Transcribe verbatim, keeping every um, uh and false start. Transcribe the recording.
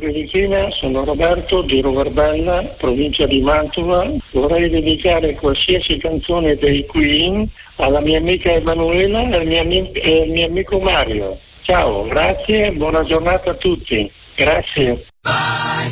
Fiorentina, sono Roberto di Roverbella, provincia di Mantova. Vorrei dedicare qualsiasi canzone dei Queen alla mia amica Emanuela e al mio, amico, e al mio amico Mario. Ciao, grazie e buona giornata a tutti. Grazie. Vai